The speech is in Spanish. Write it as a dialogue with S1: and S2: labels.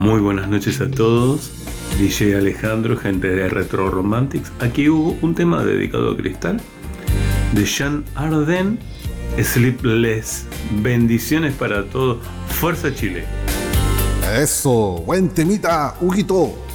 S1: Muy buenas noches a todos, DJ Alejandro, gente de Retro Romantics. Aquí hubo un tema dedicado a Cristal, de Jean Arden, Sleepless. Bendiciones para todos. Fuerza Chile.
S2: Eso, buen temita, Huguito.